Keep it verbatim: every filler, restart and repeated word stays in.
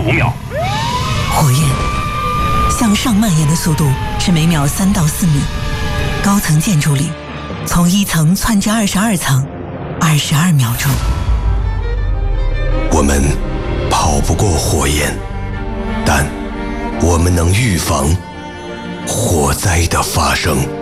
五秒。 火焰向上蔓延的速度是每秒三到四米，高层建筑里从一层窜至二十二层，二十二秒钟。 我们跑不过火焰，但我们能预防火灾的发生。